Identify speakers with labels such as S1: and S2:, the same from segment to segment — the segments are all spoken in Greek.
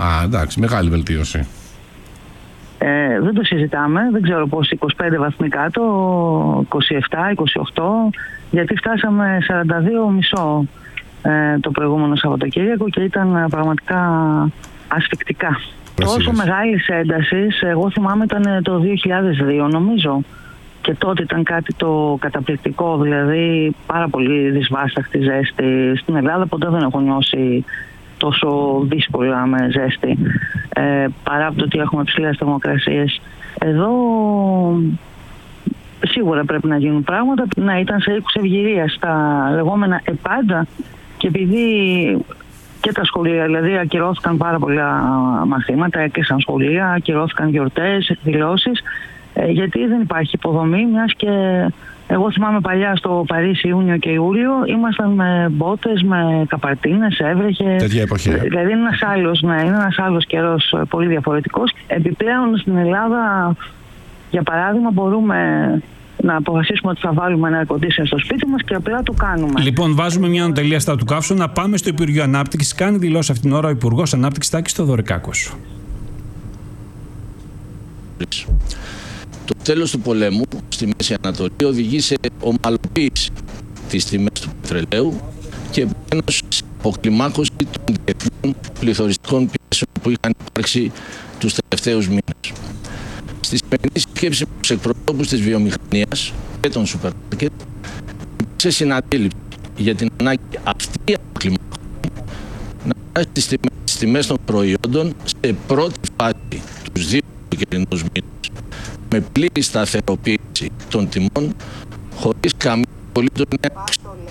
S1: Εντάξει, μεγάλη βελτίωση.
S2: Δεν το συζητάμε, δεν ξέρω πώς 25 βαθμοί κάτω, 27, 28, γιατί φτάσαμε 42,5 το προηγούμενο Σαββατοκύριακο και ήταν πραγματικά ασφυκτικά. Τόσο μεγάλης έντασης, εγώ θυμάμαι ήταν το 2002 νομίζω, και τότε ήταν κάτι το καταπληκτικό, δηλαδή πάρα πολύ δυσβάσταχτη ζέστη. Στην Ελλάδα ποτέ δεν έχω νιώσει τόσο δύσκολα με ζέστη, παρά από το ότι έχουμε ψηλές θερμοκρασίες. Εδώ σίγουρα πρέπει να γίνουν πράγματα, να ήταν σε οίκους ευγυρίας τα λεγόμενα ΕΠΑΝΤΑ, και επειδή και τα σχολεία, δηλαδή ακυρώθηκαν πάρα πολλά μαθήματα, έκλεισαν σχολεία, ακυρώθηκαν γιορτές, εκδηλώσεις, γιατί δεν υπάρχει υποδομή, μιας και εγώ θυμάμαι παλιά στο Παρίσι Ιούνιο και Ιούλιο ήμασταν με μπότες, με καπαρτίνες, έβρεχε.
S1: Τέτοια εποχή.
S2: Δηλαδή είναι ένας άλλος καιρός, πολύ διαφορετικός. Επιπλέον στην Ελλάδα, για παράδειγμα, μπορούμε να αποφασίσουμε ότι θα βάλουμε ένα air conditioner στο σπίτι μας και απλά το κάνουμε. Λοιπόν,
S3: βάζουμε μια ανωτελεία στα του καύσου, να πάμε στο Υπουργείο Ανάπτυξης. Κάνει δηλώσει αυτήν την ώρα ο Υπουργός Ανάπτυξης Τάκης Θεοδωρικάκος.
S4: Το τέλος του πολέμου στη Μέση Ανατολή οδηγεί σε ομαλοποίηση της τιμής του πετρελαίου και επομένως σε αποκλιμάκωση των διεθνών πληθωριστικών πιέσεων που είχαν υπάρξει τους τελευταίους μήνες. Στη σημερινή σκέψη με τους εκπροσώπους της βιομηχανίας και των σούπερ μάρκετ υπήρξε συναντήληψη για την ανάγκη αυτή η αποκλιμάκωση να φτάσει στις τιμές των προϊόντων σε πρώτη φάση τους 2 καιρινούς μήνες, με πλήρη σταθεροποίηση των τιμών, χωρίς καμία απολύτως νέα.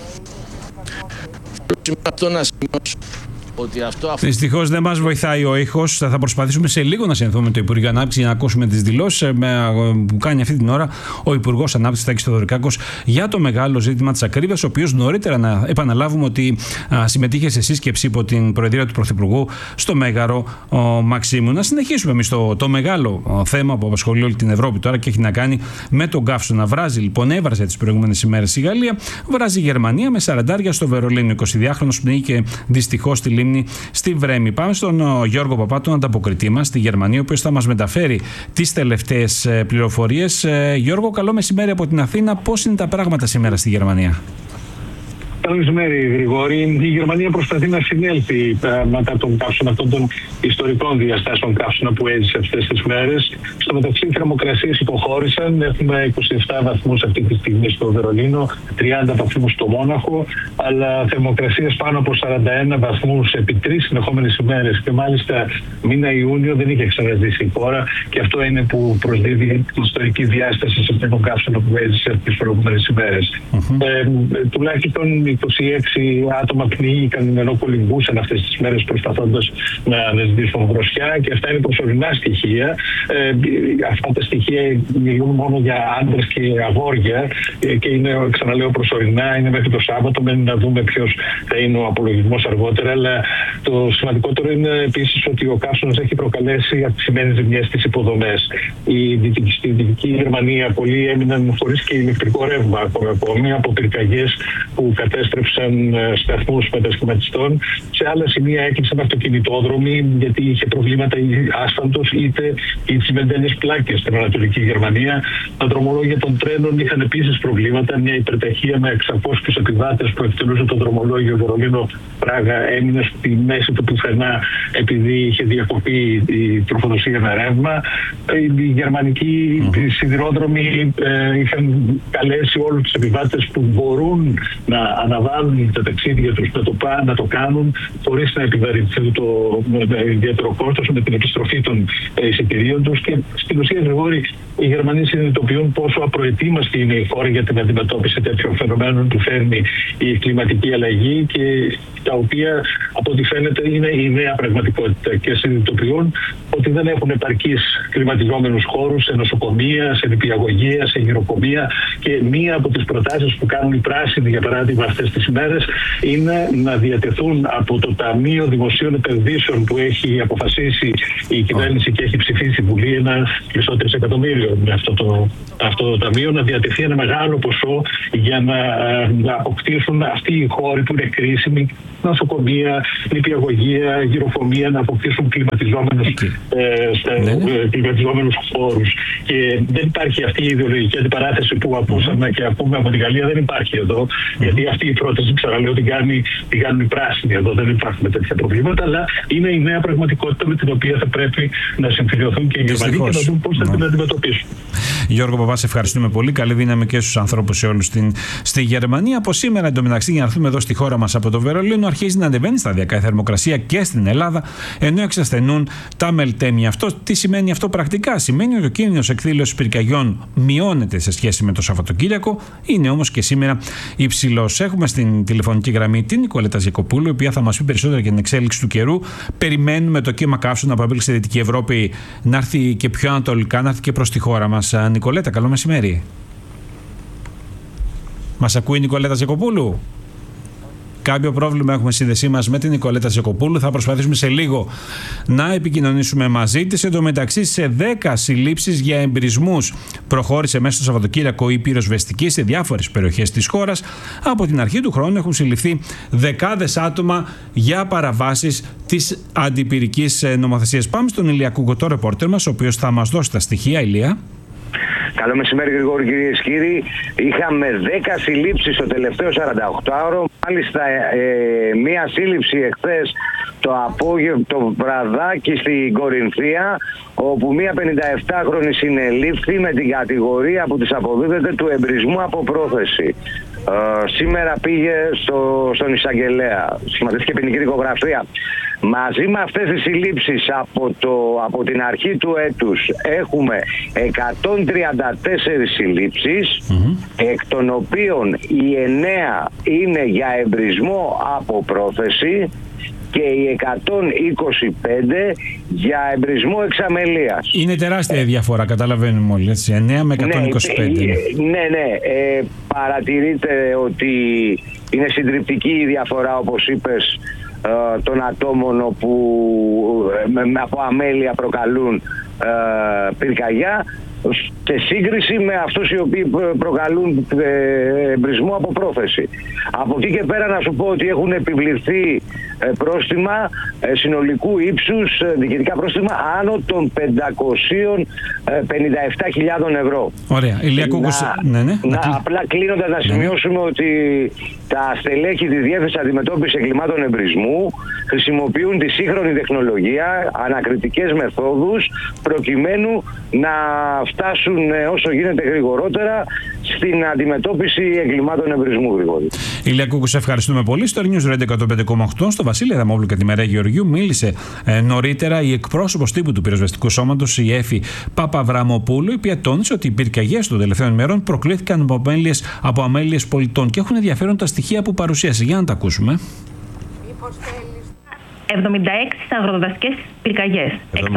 S4: Θέλω αυτό να σημειώσω ότι αυτό...
S3: Δυστυχώς δεν μας βοηθάει ο ήχος. Θα προσπαθήσουμε σε λίγο να συνδεθούμε με το Υπουργείο Ανάπτυξης για να ακούσουμε τις δηλώσεις που κάνει αυτή την ώρα ο Υπουργός Ανάπτυξης Τάκης Θεοδωρικάκος για το μεγάλο ζήτημα της ακρίβειας, ο οποίος νωρίτερα, να επαναλάβουμε, ότι συμμετείχε σε σύσκεψη υπό την προεδρία του Πρωθυπουργού στο Μέγαρο Μαξίμου. Να συνεχίσουμε εμείς το μεγάλο θέμα που απασχολεί όλη την Ευρώπη τώρα και έχει να κάνει με τον καύσωνα. Βράζει λοιπόν, έβραζε τις προηγούμενες ημέρες η Γαλλία, βράζει η Γερμανία με 40 στο Βερολίνο. 22χρονος πνίγηκε δυστυχώς στη λίμνη στη Βρέμη. Πάμε στον Γιώργο Παπά, τον ανταποκριτή μας στη Γερμανία, ο οποίος θα μας μεταφέρει τις τελευταίες πληροφορίες. Γιώργο, καλό μεσημέρι από την Αθήνα. Πώς είναι τα πράγματα σήμερα στη Γερμανία?
S5: Καλό μεσημέρι, Γρηγόρη. Η Γερμανία προσπαθεί να συνέλθει μετά τον καύσωνα, αυτών των ιστορικών διαστάσεων καύσωνα που έζησε αυτές τις μέρες. Στο μεταξύ, οι θερμοκρασίες υποχώρησαν. Έχουμε 27 βαθμούς αυτή τη στιγμή στο Βερολίνο, 30 βαθμούς στο Μόναχο, αλλά θερμοκρασίες πάνω από 41 βαθμούς επί 3 συνεχόμενες ημέρες. Και μάλιστα μήνα Ιούνιο δεν είχε ξαναζήσει η χώρα, και αυτό είναι που προσδίδει την ιστορική διάσταση σε αυτόν τον καύσωνα που έζησε τις προηγούμενες ημέρες. Τουλάχιστον 26 άτομα πνίγηκαν ενώ κολυμπούσαν αυτές τις μέρες προσπαθώντας να αναζητήσουν δροσιά, και αυτά είναι προσωρινά στοιχεία. Αυτά τα στοιχεία μιλούν μόνο για άντρες και αγόρια και είναι, ξαναλέω, προσωρινά. Είναι μέχρι το Σάββατο, μένει να δούμε ποιος θα είναι ο απολογισμός αργότερα. Αλλά το σημαντικότερο είναι επίσης ότι ο καύσωνας έχει προκαλέσει αυξημένες ζημιές στις υποδομές. Στη Δυτική Γερμανία πολλοί έμειναν χωρίς και ηλεκτρικό ρεύμα ακόμη από πυρκαγιές που κατέστρεψαν σταθμούς μετασχηματιστών. Σε άλλα σημεία έκλεισαν αυτοκινητόδρομοι γιατί είχε προβλήματα ή άσφαλτος είτε οι τσιμεντένιες πλάκες στην Ανατολική Γερμανία. Τα δρομολόγια των τρένων είχαν επίσης προβλήματα. Μια υπερταχεία με 600 επιβάτες που εκτελούσε το δρομολόγιο Βερολίνο-Πράγα έμεινε στη μέση του πουθενά επειδή είχε διακοπεί η τροφοδοσία με ρεύμα. Οι γερμανικοί σιδηρόδρομοι είχαν καλέσει όλους τους επιβάτες που μπορούν να αναβάλουν τα ταξίδια τους να το κάνουν χωρίς να επιβαρυνθούν το ιδιαίτερο κόστος με την επιστροφή των εισιτηρίων τους. Και στην ουσία, Γρηγόρη, οι Γερμανοί συνειδητοποιούν πόσο απροετοίμαστη είναι η χώρα για την αντιμετώπιση τέτοιων φαινομένων που φέρνει η κλιματική αλλαγή και τα οποία, από ό,τι φαίνεται, είναι η νέα πραγματικότητα, και συνειδητοποιούν ότι δεν έχουν επαρκείς κλιματιζόμενους χώρους σε νοσοκομεία, σε νηπιαγωγεία, σε γυροκομεία, και μία από τις προτάσεις που κάνουν οι πράσινοι, για παράδειγμα, αυτές τις ημέρες είναι να διατεθούν από το Ταμείο Δημοσίων Επενδύσεων που έχει αποφασίσει η κυβέρνηση και έχει ψηφίσει η Βουλή, ένα μισό τρισεκατομμύριο με αυτό το ταμείο, να διατεθεί ένα μεγάλο ποσό για να αποκτήσουν αυτοί οι χώροι που είναι κρίσιμοι νοσοκομεία, νηπιαγωγεία, γυροφωμεία να αποκτήσουν κλιματιζόμενους χώρους. Και δεν υπάρχει αυτή η ιδεολογική αντιπαράθεση που ακούσαμε και ακούμε από τη Γαλλία, δεν υπάρχει εδώ. Γιατί αυτή η πρόταση, ξαναλέω, την κάνουν οι πράσινοι εδώ. Δεν υπάρχουν τέτοια προβλήματα, αλλά είναι η νέα πραγματικότητα με την οποία θα πρέπει να συμφιλειωθούν και οι Γερμανοί και να δουν πώς θα την αντιμετωπίσουν.
S3: Γιώργο Παπά, ευχαριστούμε πολύ. Καλή δύναμη και στους ανθρώπους σε όλους στη Γερμανία. Από σήμερα, εντωμεταξύ, για να έρθουμε εδώ στη χώρα μας από το Βερολίνο, αρχίζει να ανεβαίνει σταδιακά η θερμοκρασία και στην Ελλάδα, ενώ εξασθενούν τα μελτέμια. Αυτό τι σημαίνει αυτό πρακτικά? Σημαίνει ότι ο κίνδυνος εκδήλωσης πυρκαγιών μειώνεται σε σχέση με το Σαββατοκύριακο, είναι όμως και σήμερα υψηλός. Έχουμε στην τηλεφωνική γραμμή την Νικολέτα Ζιακοπούλου, η οποία θα μας πει περισσότερα για την εξέλιξη του καιρού. Περιμένουμε το κύμα καύσωνα που απέλεξε στη Δυτική Ευρώπη να έρθει και πιο ανατολικά, να έρθει και προς τη χώρα μας. Νικολέτα, καλό μεσημέρι. Μας ακούει η Νικολέτα Ζιακοπούλου? Κάποιο πρόβλημα έχουμε στη σύνδεσή μας με την Νικολέτα Ζιακοπούλου. Θα προσπαθήσουμε σε λίγο να επικοινωνήσουμε μαζί της. Εν τω μεταξύ, σε 10 συλλήψεις για εμπρισμούς προχώρησε μέσα στο Σαββατοκύριακο η πυροσβεστική σε διάφορες περιοχές της χώρας. Από την αρχή του χρόνου έχουν συλληφθεί δεκάδες άτομα για παραβάσεις της αντιπυρικής νομοθεσίας. Πάμε στον Ηλία Κουκωτό, ρεπόρτερ μας, ο οποίος θα μας δώσει τα στοιχεία. Ηλία.
S6: Καλό μεσημέρι, Γρηγόρη, κυρίες και κύριοι. Είχαμε 10 συλλήψεις στο τελευταίο 48ωρο. Μάλιστα, μία σύλληψη εχθές το βραδάκι στην Κορινθία, όπου μία 57χρονη συνελήφθη με την κατηγορία που της αποδίδεται του εμπρισμού από πρόθεση. Σήμερα πήγε στον εισαγγελέα. Σχηματίστηκε ποινική δικογραφία. Μαζί με αυτές τις συλλήψεις από την αρχή του έτους έχουμε 134 συλλήψεις, εκ των οποίων οι 9 είναι για εμπρισμό από πρόθεση και οι 125 για εμπρισμό εξαμελίας.
S3: Είναι τεράστια η διαφορά, καταλαβαίνουμε όλοι, έτσι, 9 με 125.
S6: Ναι. Παρατηρείτε ότι είναι συντριπτική η διαφορά, όπως είπες, των ατόμων που από αμέλεια προκαλούν πυρκαγιά, σε σύγκριση με αυτούς οι οποίοι προκαλούν εμπρισμό από πρόθεση. Από εκεί και πέρα να σου πω ότι έχουν επιβληθεί πρόστιμα συνολικού ύψους, διοικητικά πρόστιμα άνω των 557.000 ευρώ.
S3: Ωραία.
S6: Απλά κλείνοντας να σημειώσουμε ότι τα στελέχη της Διεύθυνσης Αντιμετώπισης Εγκλημάτων Εμπρισμού χρησιμοποιούν τη σύγχρονη τεχνολογία, ανακριτικές μεθόδους, προκειμένου να φτάσουν όσο γίνεται γρηγορότερα στην αντιμετώπιση εγκλημάτων εμπρισμού, Γρηγόρη.
S3: Ηλία Κούκου, σε ευχαριστούμε πολύ. Στο News Radio 105,8 στο Βασίλη Αδαμόπουλο και τη Μερέα Γεωργιού μίλησε νωρίτερα η εκπρόσωπος τύπου του πυροσβεστικού σώματος, η Έφη Παπαβραμοπούλου, η οποία τόνισε ότι οι πυρκαγιές των τελευταίων ημερών προκλήθηκαν από αμέλειες πολιτών και έχουν ενδιαφέρον τα στοιχεία που παρουσίασε. Για να τα ακούσουμε.
S7: 76 αγροδασικές πυρκαγιές,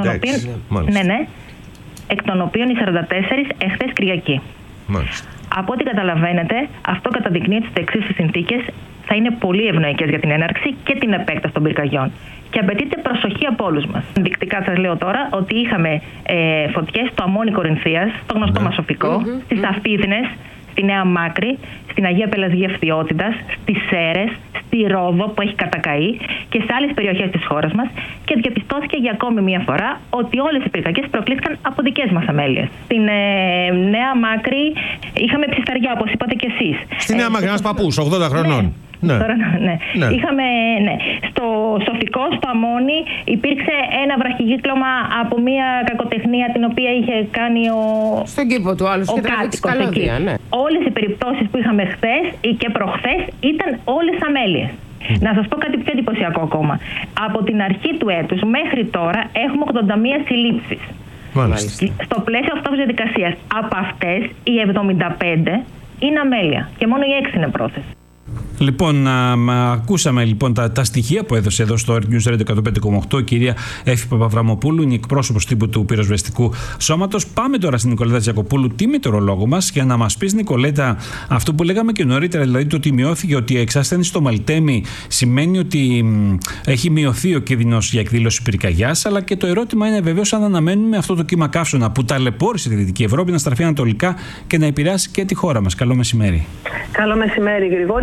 S7: εκ των οποίων οι 44 εχθές Κυριακή.
S8: Μάλιστα.
S7: Από ό,τι καταλαβαίνετε, αυτό καταδεικνύει ότι στις εξής συνθήκες θα είναι πολύ ευνοϊκές για την έναρξη και την επέκταση των πυρκαγιών. Και απαιτείται προσοχή από όλους μας. Ενδεικτικά σας λέω τώρα ότι είχαμε φωτιές στο Αμμόνι Κορινθίας, στο γνωστό Μασοφικό, στις Αφίδνες, στη Νέα Μάκρη, στην Αγία Πελασγία Φθιότητας, στις Σέρες, στη Ρόδο που έχει κατακαεί και σε άλλες περιοχές της χώρας μας, και διαπιστώθηκε για ακόμη μία φορά ότι όλες οι πυρκαγιές προκλήθηκαν από δικές μας αμέλειες. Στην Νέα Μάκρη είχαμε ψισταριά, όπως είπατε κι εσείς.
S8: Στη Νέα Μάκρη, ένας παππούς, 80 χρονών.
S7: Ναι. Τώρα, ναι. Είχαμε, στο Σοφικό, στο Αμμόνι, υπήρξε ένα βραχικύκλωμα από μια κακοτεχνία την οποία είχε κάνει
S9: στον κήπο του άλλου,
S7: ο κάτοικος εκεί. Ναι. Όλες οι περιπτώσεις που είχαμε χθες και προχθές ήταν όλες αμέλειες. Να σας πω κάτι πιο εντυπωσιακό ακόμα. Από την αρχή του έτους μέχρι τώρα έχουμε 81 συλλήψεις. Στο πλαίσιο αυτής της διαδικασίας, από αυτές οι 75 είναι αμέλεια και μόνο οι 6 είναι πρόθεση.
S3: Λοιπόν, ακούσαμε λοιπόν τα στοιχεία που έδωσε εδώ στο News Radio 105,8 η κυρία Έφη Παπαβραμοπούλου, είναι εκπρόσωπος τύπου του πυροσβεστικού σώματος. Πάμε τώρα στην Νικολέτα Ζιακοπούλου, τη μετεωρολόγο μας, για να μας πεις, Νικολέτα, αυτό που λέγαμε και νωρίτερα, δηλαδή το ότι μειώθηκε, ότι η εξάσθενη στο Μαλτέμι σημαίνει ότι έχει μειωθεί ο κίνδυνος για εκδήλωση πυρκαγιάς, αλλά και το ερώτημα είναι βεβαίως αν αναμένουμε αυτό το κύμα καύσωνα που ταλαιπώρησε τη Δυτική Ευρώπη να στραφεί ανατολικά και να επηρεάσει και τη χώρα μας. Καλό μεσημέρι.
S10: Καλό μεσημέρι, Γρηγόρη. Θα τα πω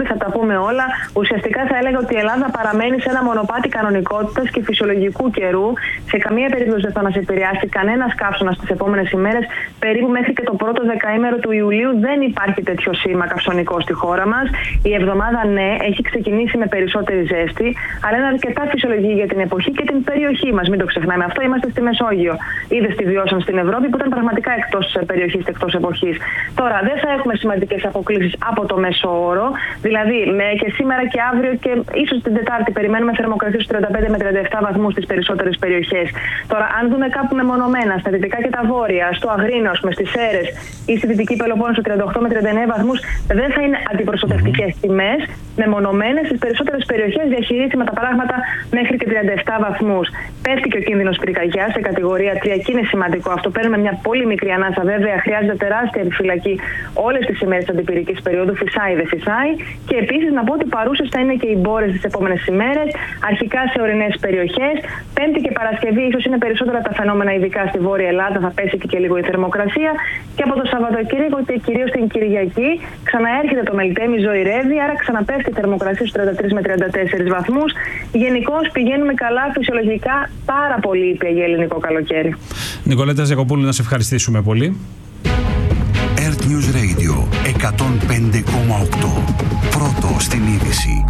S10: πούμε όλα, ουσιαστικά θα έλεγα ότι η Ελλάδα παραμένει σε ένα μονοπάτι κανονικότητας και φυσιολογικού καιρού. Σε καμία περίπτωση δεν θα μας επηρεάσει κανένας καύσωνας τις επόμενες ημέρες. Περίπου μέχρι και το πρώτο δεκαήμερο του Ιουλίου δεν υπάρχει τέτοιο σήμα καυσωνικό στη χώρα μας. Η εβδομάδα, ναι, έχει ξεκινήσει με περισσότερη ζέστη, αλλά είναι αρκετά φυσιολογική για την εποχή και την περιοχή μας. Μην το ξεχνάμε αυτό. Είμαστε στη Μεσόγειο. Είδες τι βιώσαν στην Ευρώπη που ήταν πραγματικά εκτός περιοχής, εκτός εποχής. Τώρα δεν θα έχουμε σημαντικές αποκλίσεις από το μέσο όρο. Δηλαδή και σήμερα και αύριο και ίσως την Τετάρτη περιμένουμε θερμοκρασίες στους 35 με 37 βαθμούς στις περισσότερες περιοχές. Τώρα, αν δούμε κάπου μεμονωμένα στα δυτικά και τα βόρεια, στο Αγρίνο, στις Σέρρες ή στη Δυτική Πελοπόννησο 38 με 39 βαθμούς, δεν θα είναι αντιπροσωπευτικές τιμές. Μεμονωμένες στις περισσότερες περιοχές διαχειρίσιμα τα πράγματα μέχρι και 37 βαθμούς. Πέφτει και ο κίνδυνος πυρκαγιάς σε κατηγορία 3 και είναι σημαντικό αυτό. Παίρνουμε μια πολύ μικρή ανάσα, βέβαια χρειάζεται τεράστια επιφυλακή όλες τις ημέρες της αντιπυρικής περίοδου, φυσάει δεν φυσάει. Και επίσης να πω ότι παρούσες θα είναι και οι μπόρες τις επόμενες ημέρες, αρχικά σε ορεινές περιοχές. Πέμπτη και Παρασκευή ίσως είναι περισσότερα τα φαινόμενα, ειδικά στη Βόρεια Ελλάδα, θα πέσει και λίγο η θερμοκρασία. Και από το Σαββατοκύριακο και κυρίως την Κυριακή ξαναέρχεται το Μελτέμι, ζωηρεύει, άρα ξαναπέφτει η θερμοκρασία στους 33 με 34 βαθμούς. Γενικώς πηγαίνουμε καλά, φυσιολογικά, πάρα πολύ ήπια για ελληνικό καλοκαίρι.
S3: Νικολέτα Ζεκοπούλου, να σε ευχαριστήσουμε πολύ.
S11: Earth News Radio 105,8. Πρώτο στην είδηση.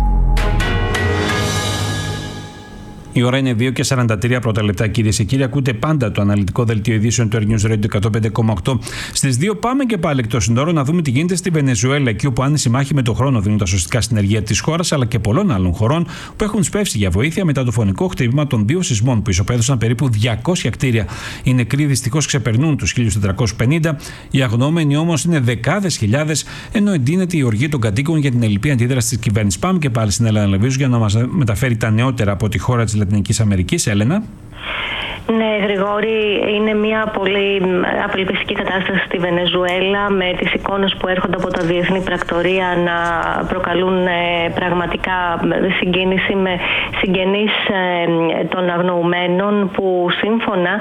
S3: Η ώρα είναι 2 και 43 πρώτα λεπτά, κυρίες και κύριοι. Ακούτε πάντα το αναλυτικό δελτίο ειδήσεων του Earth News Radio 105,8. Στις 2 πάμε και πάλι εκτός συνόρων να δούμε τι γίνεται στη Βενεζουέλα, εκεί όπου άνηση μάχη με το χρόνο δίνουν τα σωστικά συνεργεία της χώρας αλλά και πολλών άλλων χωρών που έχουν σπεύσει για βοήθεια μετά το φωνικό χτύπημα των 2 σεισμών που ισοπαίδωσαν περίπου 200 κτίρια. Οι νεκροί δυστυχώς ξεπερνούν τους 1.450, οι αγνοούμενοι όμως είναι δεκάδες χιλιάδες, ενώ εντείνεται η οργή των κατοίκων για την ελλειπή αντίδραση της κυβέρνησης. Πάμε και πάλι στην Έλενα Λεβίζου για να μας μεταφέρει τα νεότερα από τη χώρα της Λατινικής Αμερικής. Έλενα.
S12: Ναι, Γρηγόρη, είναι μια πολύ απελπιστική κατάσταση στη Βενεζουέλα, με τις εικόνες που έρχονται από τα διεθνή πρακτορία να προκαλούν πραγματικά συγκίνηση, με συγγενείς των αγνοουμένων που σύμφωνα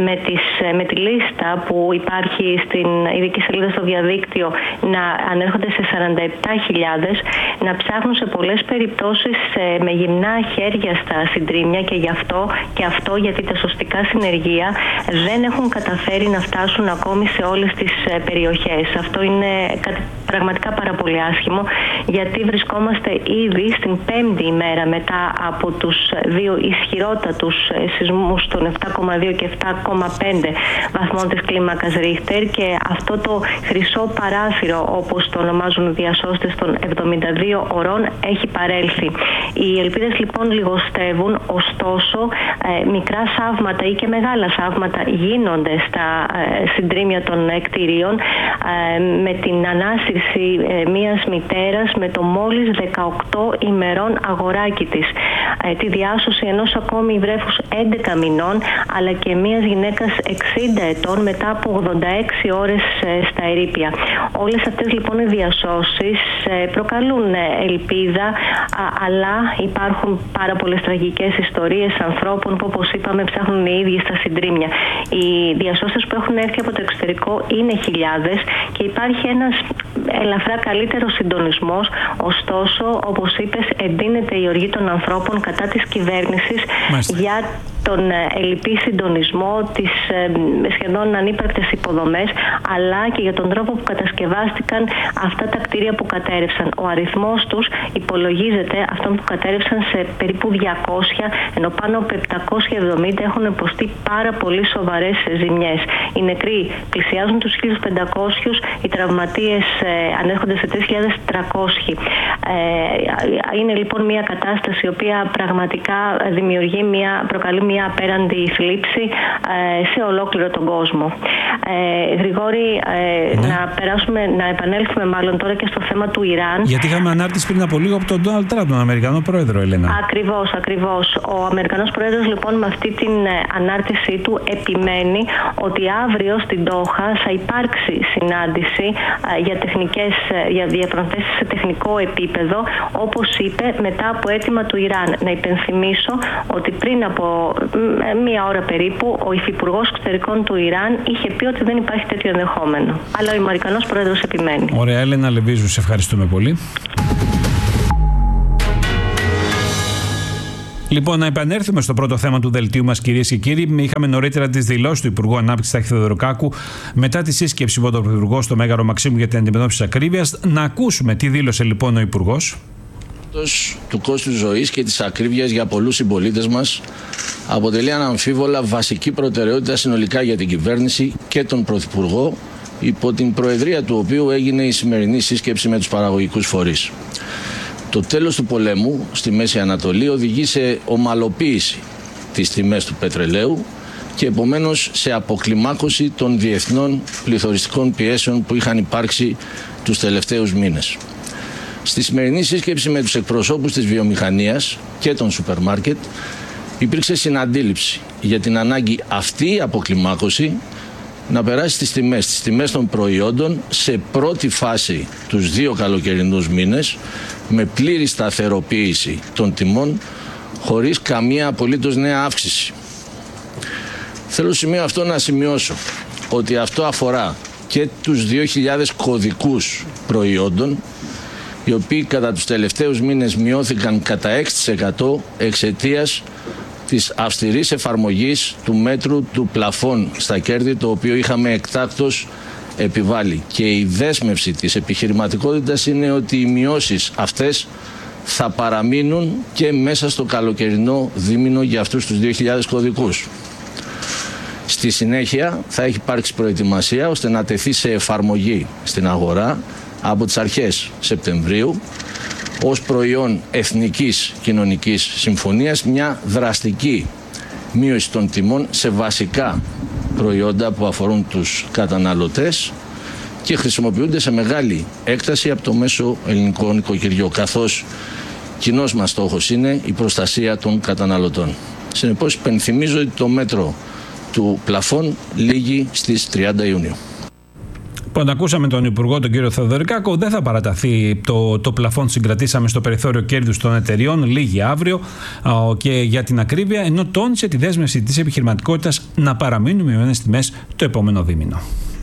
S12: με τη λίστα που υπάρχει στην ειδική σελίδα στο διαδίκτυο να ανέρχονται σε 47.000, να ψάχνουν σε πολλές περιπτώσεις με γυμνά χέρια στα συντρίμμια, και αυτό γιατί τα σωστικά συνεργεία δεν έχουν καταφέρει να φτάσουν ακόμη σε όλες τις περιοχές. Αυτό είναι πραγματικά πάρα πολύ άσχημο, γιατί βρισκόμαστε ήδη στην 5η ημέρα μετά από τους 2 ισχυρότατους σεισμούς των 7,2 και 7,5 βαθμών της κλίμακας Ρίχτερ, και αυτό το χρυσό παράθυρο, όπως το ονομάζουν οι διασώστες, των 72 ωρών έχει παρέλθει. Οι ελπίδες λοιπόν λιγοστεύουν, ωστόσο μικρά σαύματα ή και μεγάλα σαύματα γίνονται στα συντρίμμια των κτηρίων, με την ανάσυρση μιας μητέρας με το μόλις 18 ημερών αγοράκι της, τη διάσωση ενός ακόμη βρέφους 11 μηνών, αλλά και μιας γυναίκας 60 ετών μετά από 86 ώρες στα ερείπια. Όλες αυτές λοιπόν οι διασώσεις προκαλούν ελπίδα, αλλά υπάρχουν πάρα πολλές τραγικές ιστορίες ανθρώπων που, όπως είπαμε, ψάχνουν οι ίδιοι στα συντρίμμια. Οι διασώστες που έχουν έρθει από το εξωτερικό είναι χιλιάδες και υπάρχει ένας ελαφρά καλύτερος συντονισμός. Ωστόσο, όπως είπες, εντείνεται η οργή των ανθρώπων κατά της κυβέρνησης για τον ελλειπή συντονισμό, τις σχεδόν ανύπαρκτες υποδομές, αλλά και για τον τρόπο που κατασκευάστηκαν αυτά τα κτίρια που κατέρευσαν. Ο αριθμός τους υπολογίζεται, αυτών που κατέρευσαν, σε περίπου 200, ενώ πάνω από 770 έχουν υποστεί πάρα πολύ σοβαρές ζημιές. Οι νεκροί πλησιάζουν τους 1.500, οι τραυματίες ανέρχονται σε 3.300. Είναι λοιπόν μια κατάσταση η οποία πραγματικά προκαλεί μια απέραντη θλίψη σε ολόκληρο τον κόσμο. Γρηγόρη, να επανέλθουμε μάλλον τώρα και στο θέμα του Ιράν.
S3: Γιατί είχαμε ανάρτηση πριν από λίγο από τον Ντόναλντ Τραμπ, τον Αμερικανό Πρόεδρο, Ελένα.
S12: Ακριβώς. Ο Αμερικανός Πρόεδρος λοιπόν με αυτή την ανάρτησή του επιμένει ότι αύριο στην Ντόχα θα υπάρξει συνάντηση για διαπραγματεύσεις σε τεχνικό επίπεδο, όπως είπε, μετά από αίτημα του Ιράν. Να υπενθυμίσω ότι πριν από μία ώρα περίπου ο υφυπουργός εξωτερικών του Ιράν είχε πει ότι δεν υπάρχει τέτοιο ενδεχόμενο. Αλλά ο Αμερικανός Πρόεδρος επιμένει.
S3: Ωραία, Έλενα Λεβίζου, σε ευχαριστούμε πολύ. Λοιπόν, να επανέλθουμε στο πρώτο θέμα του δελτίου μας, κυρίες και κύριοι. Είχαμε νωρίτερα τις δηλώσεις του Υπουργού Ανάπτυξης Στάθη Θεοδωρακάκου μετά τη σύσκεψη με τον Πρωθυπουργό στο Μέγαρο Μαξίμου για την αντιμετώπιση της ακρίβειας. Να ακούσουμε τι δήλωσε λοιπόν ο Υπουργός.
S4: Του κόστου ζωής και της ακρίβειας για πολλούς συμπολίτες μας αποτελεί αναμφίβολα βασική προτεραιότητα συνολικά για την κυβέρνηση και τον Πρωθυπουργό, υπό την προεδρία του οποίου έγινε η σημερινή σύσκεψη με τους παραγωγικούς φορείς. Το τέλος του πολέμου στη Μέση Ανατολή οδηγεί σε ομαλοποίηση της τιμές του πετρελαίου και επομένως σε αποκλιμάκωση των διεθνών πληθωριστικών πιέσεων που είχαν υπάρξει τους τελευταίους μήνες. Στη σημερινή σύσκεψη με τους εκπροσώπους της βιομηχανίας και των σούπερ μάρκετ υπήρξε συναντήληψη για την ανάγκη αυτή η αποκλιμάκωση να περάσει στις τιμές των προϊόντων σε πρώτη φάση τους 2 καλοκαιρινούς μήνες με πλήρη σταθεροποίηση των τιμών χωρίς καμία απολύτως νέα αύξηση. Θέλω σημείο αυτό να σημειώσω ότι αυτό αφορά και τους 2.000 κωδικούς προϊόντων οι οποίοι κατά τους τελευταίους μήνες μειώθηκαν κατά 6% εξαιτίας της αυστηρής εφαρμογής του μέτρου του πλαφών στα κέρδη, το οποίο είχαμε εκτάκτως επιβάλει. Και η δέσμευση της επιχειρηματικότητας είναι ότι οι μειώσεις αυτές θα παραμείνουν και μέσα στο καλοκαιρινό δίμηνο για αυτούς τους 2.000 κωδικούς. Στη συνέχεια θα έχει υπάρξει προετοιμασία ώστε να τεθεί σε εφαρμογή στην αγορά από τις αρχές Σεπτεμβρίου ως προϊόν Εθνικής Κοινωνικής Συμφωνίας μια δραστική μείωση των τιμών σε βασικά προϊόντα που αφορούν τους καταναλωτές και χρησιμοποιούνται σε μεγάλη έκταση από το μέσο ελληνικό νοικοκυριό, καθώς κοινός μας στόχος είναι η προστασία των καταναλωτών. Συνεπώς, υπενθυμίζω ότι το μέτρο του πλαφών λήγει στις 30 Ιουνίου.
S3: Λοιπόν, ακούσαμε τον Υπουργό, τον κύριο Θεοδωρακάκο. Δεν θα παραταθεί το πλαφόν, συγκρατήσαμε στο περιθώριο κέρδους των εταιριών, λίγη αύριο και για την ακρίβεια, ενώ τόνισε τη δέσμευση της επιχειρηματικότητας να παραμείνουν μειωμένες τιμές το επόμενο δίμηνο.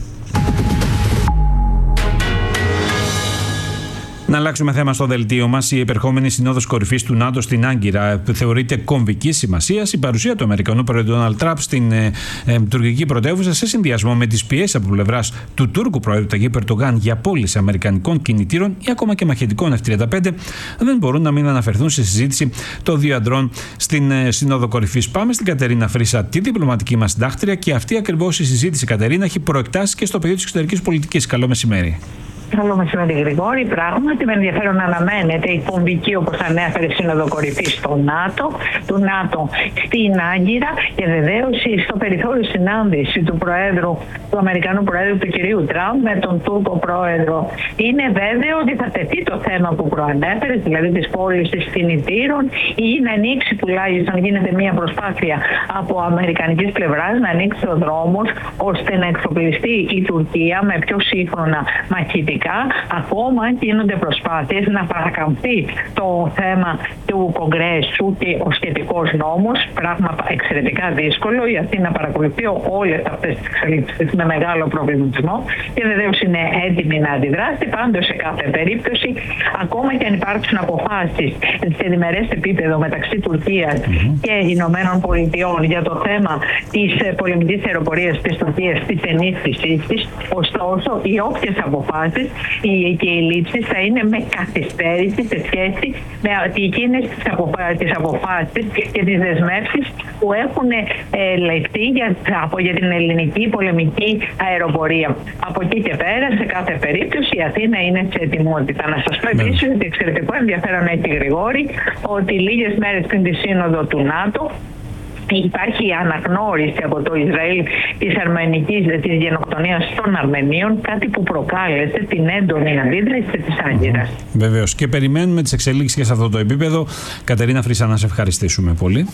S3: Να αλλάξουμε θέμα στο δελτίο μας. Η επερχόμενη συνόδος κορυφής του ΝΑΤΟ στην Άγκυρα θεωρείται κομβικής σημασίας. Η παρουσία του Αμερικανού Πρόεδρου Ντόναλντ Τραμπ στην τουρκική πρωτεύουσα, σε συνδυασμό με τις πιέσεις από πλευράς του Τούρκου Πρόεδρου Ταγίπ Ερντογάν για πώληση αμερικανικών κινητήρων ή ακόμα και μαχητικών F-35, δεν μπορούν να μην αναφερθούν σε συζήτηση των δύο αντρών στην Σύνοδο Κορυφής. Πάμε στην Κατερίνα Φρύσα, τη διπλωματική μας συντάκτρια, και αυτή ακριβώς η συζήτηση, Κατερίνα, έχει προεκτάσει και στο πεδίο της εξωτερικής πολιτικής. Καλό μεσημέρι.
S13: Καλό μεσημέρι, Γρηγόρη. Πράγματι, με ενδιαφέρον αναμένεται η κομβική, όπως ανέφερε, Σύνοδο Κορυφής του ΝΑΤΟ στην Άγκυρα, και βεβαίως στο περιθώριο συνάντηση του Αμερικανού Προέδρου, του κυρίου Τραμπ, με τον Τούρκο Πρόεδρο. Είναι βέβαιο ότι θα τεθεί το θέμα που προανέφερε, δηλαδή της πώλησης κινητήρων, ή να ανοίξει τουλάχιστον, γίνεται μια προσπάθεια από αμερικανικής πλευράς να ανοίξει ο δρόμος ώστε να εξοπλιστεί η Τουρκία με πιο σύγχρονα μαχητικά. Ακόμα γίνονται προσπάθειες να παρακαμφθεί το θέμα του Κογκρέσου και ο σχετικός νόμος, πράγμα εξαιρετικά δύσκολο. Η Αθήνα παρακολουθεί όλες αυτές τις εξελίξεις με μεγάλο προβληματισμό και βεβαίως είναι έτοιμη να αντιδράσει. Πάντως, σε κάθε περίπτωση, ακόμα και αν υπάρξουν αποφάσεις σε διμερές επίπεδο μεταξύ Τουρκίας και Ηνωμένων Πολιτειών για το θέμα της πολεμικής αεροπορίας της Τουρκίας, της ενίσχυσής της, ωστόσο, οι όποιες αποφάσεις και οι λήψεις θα είναι με καθυστέρηση σε σχέση με εκείνες τις αποφάσεις και τις δεσμεύσεις που έχουν ληφθεί για την ελληνική πολεμική αεροπορία. Από εκεί και πέρα, σε κάθε περίπτωση, η Αθήνα είναι σε ετοιμότητα. Να σας πω επίσης ότι εξαιρετικό ενδιαφέρον έχει, Γρηγόρη, ότι λίγες μέρες πριν τη σύνοδο του ΝΑΤΟ υπάρχει αναγνώριση από το Ισραήλ της γενοκτονίας των Αρμενίων, κάτι που προκάλεσε την έντονη αντίδραση της Άγκυρας.
S3: Βεβαίως, και περιμένουμε τις εξελίξεις και σε αυτό το επίπεδο. Κατερίνα Φρύσα, να σε ευχαριστήσουμε πολύ.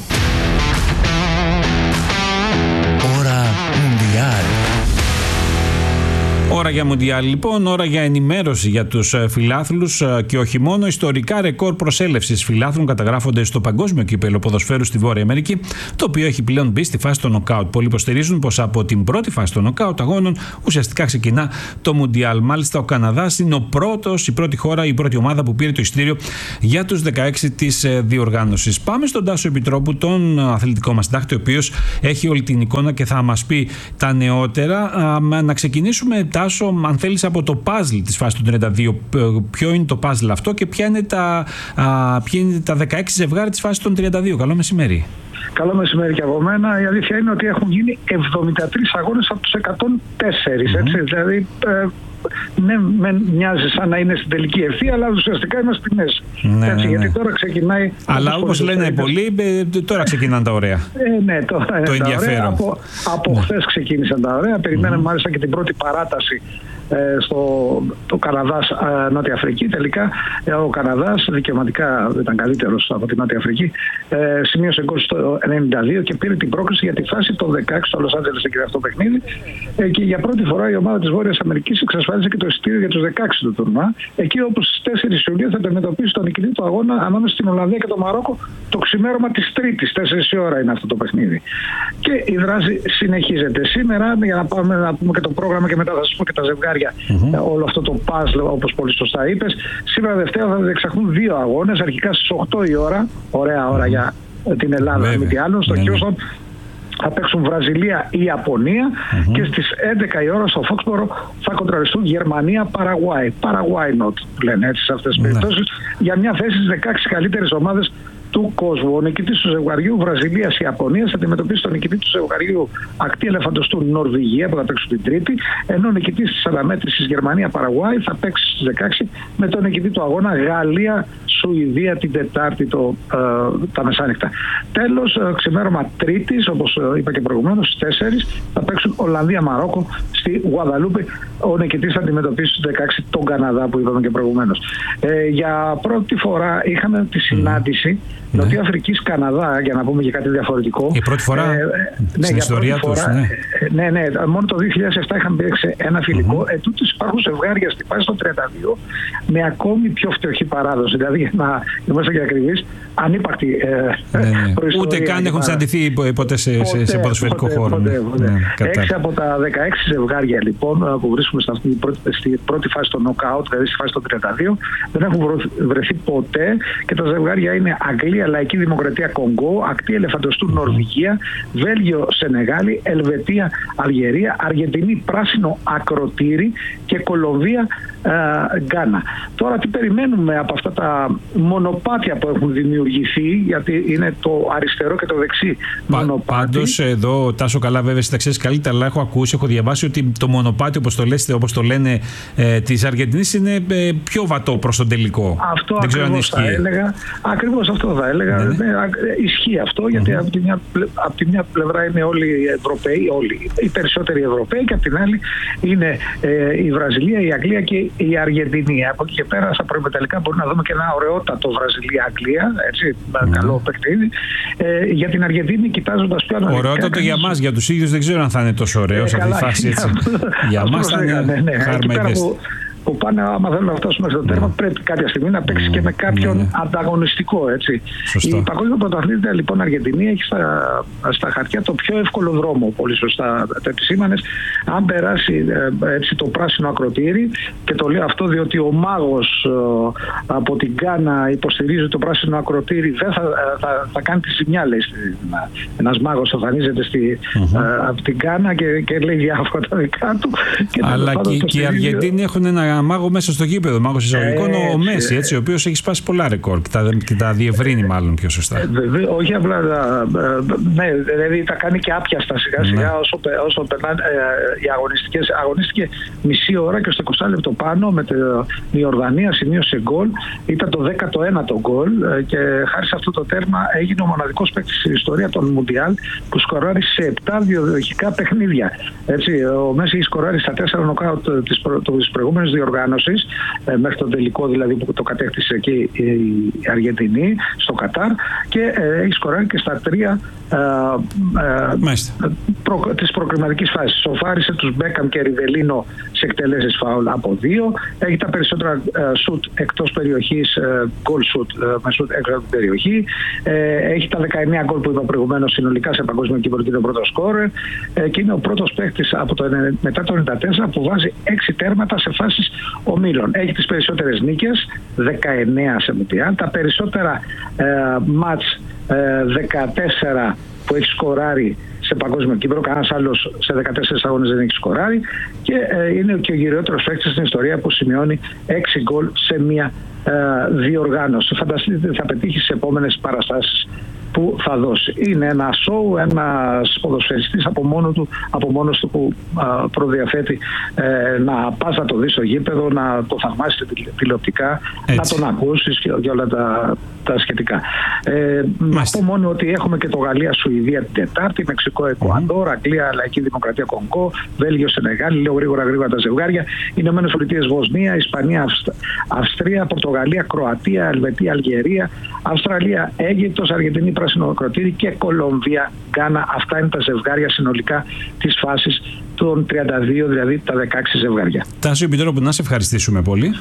S3: Ώρα για Μουντιάλ λοιπόν, ώρα για ενημέρωση για τους φιλάθλους και όχι μόνο. Ιστορικά ρεκόρ προσέλευσης φιλάθλων καταγράφονται στο Παγκόσμιο Κύπελλο Ποδοσφαίρου στη Βόρεια Αμερική, το οποίο έχει πλέον μπει στη φάση των νοκάουτ. Πολλοί υποστηρίζουν πως από την πρώτη φάση των νοκάουτ αγώνων ουσιαστικά ξεκινά το Μουντιάλ. Μάλιστα, ο Καναδάς είναι η πρώτη χώρα, η πρώτη ομάδα που πήρε το εισιτήριο για τους 16 της διοργάνωσης. Πάμε στον Τάσο Επιτρόπου, τον αθλητικό μας συντάκτη, ο οποίος έχει όλη την εικόνα και θα μας πει τα νεότερα. Να ξεκινήσουμε, Τάσο, αν θέλεις, από το παζλ της φάσης των 32. Ποιο είναι το παζλ αυτό και ποια είναι τα 16 ζευγάρια της φάσης των 32. Καλό μεσημέρι.
S14: Καλό μεσημέρι και από μένα. Η αλήθεια είναι ότι έχουν γίνει 73 αγώνες από τους 104. Έτσι, δηλαδή, ναι, μοιάζει σαν να είναι στην τελική ευθεία, αλλά ουσιαστικά είμαστε στη μέση. Ναι. Γιατί τώρα ξεκινάει.
S3: Αλλά όπως λένε πολλοί, τώρα ξεκινάνε τα ωραία.
S14: Ναι, τώρα
S3: το ενδιαφέρον.
S14: Από χθες ξεκίνησαν τα ωραία. Περιμέναμε μάλιστα και την πρώτη παράταση στο Καναδάς Νότια Αφρική. Τελικά ο Καναδάς δικαιωματικά ήταν καλύτερος από τη Νότια Αφρική. Σημείωσε γκολ στο 92 και πήρε την πρόκριση για τη φάση το 16 στο Λος Άντζελες εκεί αυτό παιχνίδι. Και για πρώτη φορά η ομάδα της Βόρειας Αμερικής εξασφάλισε και το εισιτήριο για τους 16 του τουρνουά. Εκεί όπου στις 4 Ιουλίου θα αντιμετωπίσει τον νικητή του αγώνα ανάμεσα στην Ολλανδία και το Μαρόκο το ξημέρωμα της Τρίτης. 4 η ώρα είναι αυτό το παιχνίδι. Και η δράση συνεχίζεται. Σήμερα, για να πάμε να πούμε και το πρόγραμμα και μετά θα σας πω και τα ζευγάρια. Όλο αυτό το puzzle, όπως πολύ σωστά είπες. Σήμερα Δευτέρα θα διεξαχθούν 2 αγώνες, αρχικά στις 8 η ώρα. Ωραία ώρα για την Ελλάδα, μη τι άλλο. Στο Houston θα παίξουν Βραζιλία ή Ιαπωνία και στις 11 η ώρα στο Φόξπορο θα κοντραριστούν Γερμανία-Παραγουάη. Παραγουάη νότ, λένε έτσι σε αυτές τις περιπτώσεις, για μια θέση στις 16 καλύτερες ομάδες του κόσμου. Ο νικητής του ζευγαριού Βραζιλίας-Ιαπωνίας θα αντιμετωπίσει τον νικητή του ζευγαριού Ακτή Ελεφαντοστού Νορβηγία που θα παίξουν την Τρίτη, ενώ ο νικητής της αναμέτρησης Γερμανία-Παραγουάη θα παίξει στις 16 με τον νικητή του αγώνα Γαλλία-Σουηδία την Τετάρτη τα μεσάνυχτα. Τέλος, ξημέρωμα Τρίτης, όπως είπα και προηγουμένως, στις 4 θα παίξουν Ολλανδία-Μαρόκο στη Γουαδαλούπη. Ο νικητής θα αντιμετωπίσει στους 16 τον Καναδά που είπαμε και προηγουμένως. Για πρώτη φορά είχαμε τη συνάντηση Νότια Αφρικής Καναδά, για να πούμε και κάτι διαφορετικό.
S3: Η πρώτη φορά στην ιστορία τους.
S14: Ναι, μόνο το 2007 είχαν παίξει ένα φιλικό. Ετούτοις υπάρχουν ζευγάρια στη φάση των 32 με ακόμη πιο φτωχή παράδοση. Δηλαδή, για να είμαστε και ακριβείς, ανύπαρκτη προϊστορία. Ούτε
S3: καν έχουν συναντηθεί ποτέ σε ποδοσφαιρικό χώρο.
S14: 6 από τα 16 ζευγάρια λοιπόν που βρίσκουμε στη πρώτη φάση των knockout, δηλαδή στη φάση των 32, δεν έχουν βρεθεί ποτέ και τα ζευγάρια είναι Αγγλία, Λαϊκή Δημοκρατία Κονγκό, Ακτή Ελεφαντοστού Νορβηγία, Βέλγιο Σενεγάλη, Ελβετία Αλγερία, Αργεντινή Πράσινο Ακροτήρι και Κολομβία Γκάνα. Τώρα τι περιμένουμε από αυτά τα μονοπάτια που έχουν δημιουργηθεί, γιατί είναι το αριστερό και το δεξί μονοπάτι.
S3: Πάντως εδώ, Τάσο, καλά βέβαια εσύ τα ξέρεις καλύτερα, αλλά έχω ακούσει, έχω διαβάσει ότι το μονοπάτι όπως το λένε της Αργεντινής είναι πιο βατό προς τον τελικό.
S14: Αυτό ακριβώς θα έλεγα. Ακριβώς αυτό θα έλεγα. Ναι. Ισχύει αυτό, γιατί από τη μια πλευρά είναι όλοι οι Ευρωπαίοι, οι περισσότεροι Ευρωπαίοι, και από την άλλη είναι η Βραζιλία, η Αγγλία και η Αργεντινή. Από εκεί και πέρα στα προημεταλλικά μπορούμε να δούμε και ένα ωραιότατο Βραζιλία-Αγγλία, έτσι, καλό παιχνίδι. Για την Αργεντινή, κοιτάζοντας πιο αναλυτικά.
S3: Ωραιότατο για μας, για τους ίδιους δεν ξέρω αν θα είναι τόσο ωραίο σε αυτή τη φάση. Έτσι. Για μας θα είναι χάρμα
S14: που πάνε, άμα θέλουν να φτάσουμε στο τέρμα, πρέπει κάποια στιγμή να παίξει και με κάποιον ανταγωνιστικό. Έτσι. Η παγκόσμια πρωταθλήτρια λοιπόν Αργεντινή έχει στα χαρτιά το πιο εύκολο δρόμο. Πολύ σωστά το επισήμανες. Αν περάσει έτσι το πράσινο ακροτήρι, και το λέω αυτό διότι ο μάγος από την Γκάνα υποστηρίζει το πράσινο ακροτήρι, δεν θα κάνει τη ζημιά, λέει. Ένας μάγος εμφανίζεται από την Γκάνα και λέει διάφορα τα δικά του.
S3: Αλλά και οι Αργεντίνοι έχουν ένα μάγο μέσα στο γήπεδο, μάγος εισαγωγικών, ο Μέση, έτσι, ο οποίος έχει σπάσει πολλά ρεκόρ και τα διευρύνει μάλλον πιο σωστά.
S14: Όχι απλά, ναι, δηλαδή τα κάνει και άπιαστα σιγά-σιγά όσο περνάνε οι αγωνιστικές. Αγωνίστηκε μισή ώρα και στο 20 λεπτό πάνω με την Ιορδανία σημείωσε γκολ. Ήταν το 19ο γκολ και χάρη σε αυτό το τέρμα έγινε ο μοναδικός παίκτης στην ιστορία των Μουντιάλ που σκοράρει σε 7 διαδοχικά παιχνίδια. Έτσι, ο Μέση έχει σκοράρει στα 4 νοκάουτ της προηγούμενης διοργάνωσης, μέχρι τον τελικό δηλαδή που το κατέκτησε και η Αργεντινή στο Κατάρ, και έχει σκοράρει και στα 3 της προκριματικής φάσης. Σοφάρισε τους Μπέκαμ και Ριβελίνο σε εκτελέσεις φάουλ από 2. Έχει τα περισσότερα σουτ εκτός περιοχής, γκολ σουτ με σουτ έξω από την περιοχή. Έχει τα 19 γκολ που είπα προηγουμένως συνολικά σε παγκόσμιο κύπελλο και είναι ο πρώτος σκόρερ. Και είναι ο πρώτος παίκτης μετά το 1994 που βάζει 6 τέρματα σε φάσεις ομίλων. Έχει τις περισσότερες νίκες, 19 σε Μουντιάλ, τα περισσότερα μάτς, 14 που έχει σκοράρει σε παγκόσμιο κύπελλο. Κανένας άλλος σε 14 αγώνες δεν έχει σκοράρει και είναι και ο γυριότερος παίκτης στην ιστορία που σημειώνει 6 γκολ σε μία διοργάνωση. Φανταστείτε τι θα πετύχει στις επόμενες παραστάσεις που θα δώσει. Είναι ένα σοου, ένας ποδοσφαιριστής από μόνος του που προδιαθέτει να πας να το δεις στο γήπεδο, να το θαυμάσεις τηλεοπτικά, να τον ακούσεις και όλα τα σχετικά. Να πω μόνο ότι έχουμε και το Γαλλία-Σουηδία την Τετάρτη, Μεξικό, Εκουαδόρ, Αγγλία, Λαϊκή Δημοκρατία, Κονγκό, Βέλγιο, Σενεγάλη, λέω γρήγορα τα ζευγάρια, Ηνωμένες Πολιτείες, Βοσνία, Ισπανία, Αυστρία, Πορτογαλία, Κροατία, Ελβετία, Αλγερία, Αυστραλία, Αίγυπτος, Αργεντινή, Πράσινο Κροτήρι και Κολομβία, Γκάνα. Αυτά είναι τα ζευγάρια συνολικά της φάσης των 32, δηλαδή τα 16 ζευγάρια.
S3: Τάσο Επιτρόπου, να σε ευχαριστήσουμε πολύ.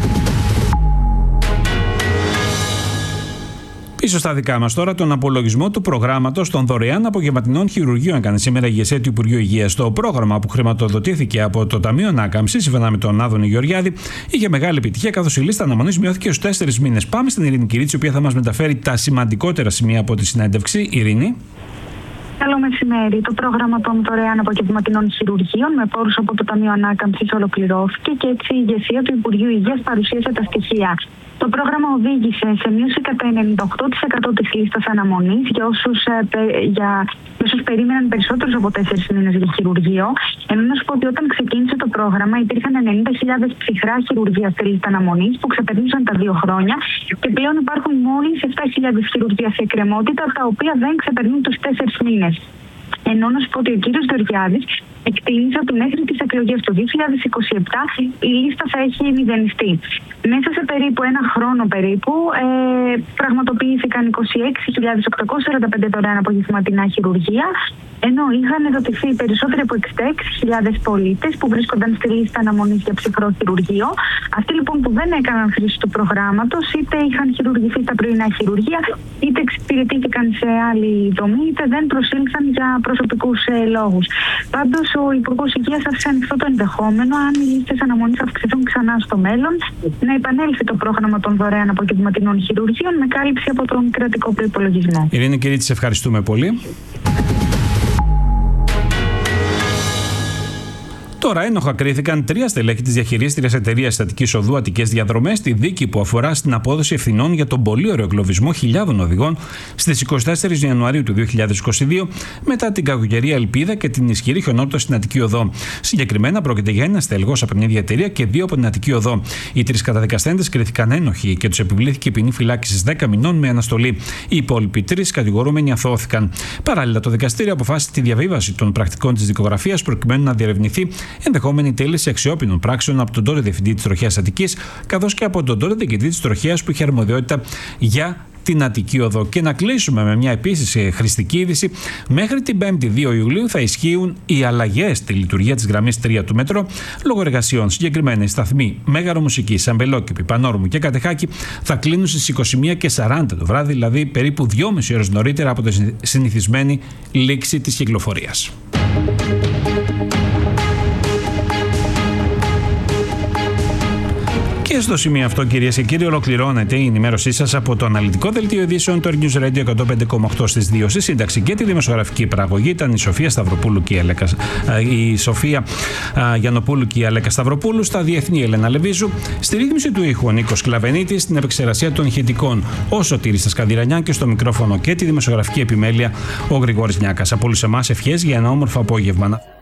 S3: Πίσω στα δικά μας τώρα, τον απολογισμό του προγράμματος των δωρεάν απογευματινών χειρουργείων έκανε σήμερα η ηγεσία του Υπουργείου Υγείας. Το πρόγραμμα που χρηματοδοτήθηκε από το Ταμείο Ανάκαμψης, σύμφωνα με τον Άδωνη Γεωργιάδη, είχε μεγάλη επιτυχία, καθώς η λίστα αναμονής μειώθηκε στους 4 μήνες. Πάμε στην Ειρήνη Κυρίτσι, η οποία θα μας μεταφέρει τα σημαντικότερα σημεία από τη συνέντευξη. Ειρήνη.
S15: Καλό μεσημέρι. Το πρόγραμμα των δωρεάν απογευματινών χειρουργείων με πόρους από το Ταμείο Ανάκαμψης ολοκληρώθηκε και έτσι η ηγεσία του Υπουργείου Υγείας παρουσίασε τα στοιχεία. Το πρόγραμμα οδήγησε σε μείωση κατά 98% της λίστας αναμονής για όσους περίμεναν περισσότερους από 4 μήνες για χειρουργείο. Ενώ να σου πω ότι όταν ξεκίνησε το πρόγραμμα υπήρχαν 90.000 ψυχρά χειρουργεία στη λίστα αναμονής που ξεπερνούσαν τα 2 χρόνια και πλέον υπάρχουν μόλις 7.000 χειρουργεία σε εκκρεμότητα τα οποία δεν ξεπερνούν τους 4 μήνες. Ενώ να σου πω ότι ο κύριος Γεωργιάδης εκτίμησε ότι μέχρι τις εκλογές του 2027 η λίστα θα έχει μηδενιστεί. Μέσα σε περίπου ένα χρόνο πραγματοποιήθηκαν 26.845 δωρεάν απογευματινά χειρουργεία, ενώ είχαν δοτηθεί περισσότεροι από 66.000 πολίτες που βρίσκονταν στη λίστα αναμονής για ψυχρό χειρουργείο. Αυτοί λοιπόν που δεν έκαναν χρήση του προγράμματος, είτε είχαν χειρουργηθεί στα πρωινά χειρουργεία, είτε εξυπηρετήθηκαν σε άλλη δομή, είτε δεν προσήλθαν για προσωπικούς λόγους. Πάντως, ο Υπουργός Υγείας άφησε ανοιχτό το ενδεχόμενο, αν οι λίστες αναμονής αυξηθούν ξανά στο μέλλον, να επανέλθει το πρόγραμμα των δωρεάν απογευματινών χειρουργείων με κάλυψη από τον κρατικό προϋπολογισμό.
S3: Ειρήνη Κυρίτσι, ευχαριστούμε πολύ. Τώρα ένοχα κρίθηκαν 3 στελέχη της διαχειρίστριας εταιρείας Στατικής Οδού Αττικές Διαδρομές στη δίκη που αφορά στην απόδοση ευθυνών για τον πολύ ωραίο εγκλωβισμό χιλιάδων οδηγών στις 24 Ιανουαρίου του 2022 μετά την κακοκαιρία Ελπίδα και την ισχυρή χιονότητα στην Αττική Οδό. Συγκεκριμένα πρόκειται για ένα στέλεχος από την ίδια εταιρεία και 2 από την Αττική Οδό. Οι 3 καταδικαστέντες κρίθηκαν ένοχοι και τους επιβλήθηκε ποινή φυλάκισης 10 μηνών με αναστολή. Οι υπόλοιποι 3 κατηγορούμενοι αθώθηκαν. Παράλληλα, το δικαστήριο αποφάσισε τη διαβίβαση των πρακτικών της δικογραφίας προκειμένου να διερευνηθεί ενδεχόμενη τέλεση αξιόπινων πράξεων από τον τότε διευθυντή της Τροχέας Αττικής, καθώς και από τον τότε διοικητή της Τροχέας που είχε αρμοδιότητα για την Αττική Οδό. Και να κλείσουμε με μια επίσης χρηστική είδηση. Μέχρι την 5η 2 Ιουλίου θα ισχύουν οι αλλαγές στη λειτουργία της γραμμής 3 του μετρό λόγω εργασιών. Συγκεκριμένα οι σταθμοί Μέγαρο Μουσικής, Σαμπελόκηπη, Πανόρμου και Κατεχάκη θα κλείνουν στις 21:40 το βράδυ, δηλαδή περίπου 2,5 ώρες νωρίτερα από τη συνηθισμένη λήξη της κυκλοφορίας. Και στο σημείο αυτό, κυρίες και κύριοι, ολοκληρώνεται η ενημέρωσή σας από το αναλυτικό δελτίο ειδήσεων του News Radio 105,8 στις 2. Στη σύνταξη και τη δημοσιογραφική παραγωγή ήταν η Σοφία Σταυροπούλου και η Σοφία Γιαννοπούλου και η Αλέκα Σταυροπούλου. Στα διεθνή, Ελένα Λεβίζου. Στη ρύθμιση του ήχου, ο Νίκος Κλαβενίτης. Στην επεξεργασία των ηχητικών, ο Σωτήρης Σκανδυρανιά. Και στο μικρόφωνο και τη δημοσιογραφική επιμέλεια, ο Γρηγόρης Νιάκας. Από όλους εμάς, ευχές για ένα όμορφο απόγευμα.